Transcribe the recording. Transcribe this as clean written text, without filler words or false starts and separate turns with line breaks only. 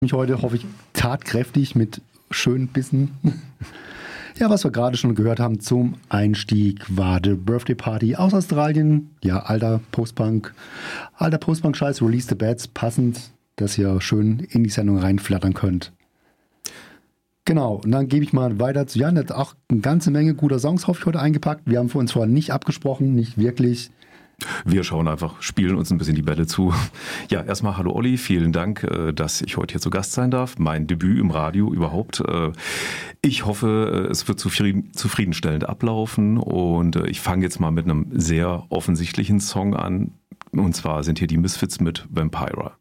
mich heute, hoffe ich, tatkräftig mit schönen Bissen. Ja, was wir gerade schon gehört haben zum Einstieg war The Birthday Party aus Australien. Ja, alter Post-Punk-Scheiß, Release the Bats, passend, dass ihr schön in die Sendung reinflattern könnt. Genau, und dann gebe ich mal weiter zu Jan. Der hat auch eine ganze Menge guter Songs, hoffe ich, heute eingepackt. Wir haben für uns vorher nicht abgesprochen, nicht wirklich.
Wir schauen einfach, spielen uns ein bisschen die Bälle zu. Ja, erstmal hallo Olli, vielen Dank, dass ich heute hier zu Gast sein darf. Mein Debüt im Radio überhaupt. Ich hoffe, es wird zufriedenstellend ablaufen und ich fange jetzt mal mit einem sehr offensichtlichen Song an. Und zwar sind hier die Misfits mit Vampira.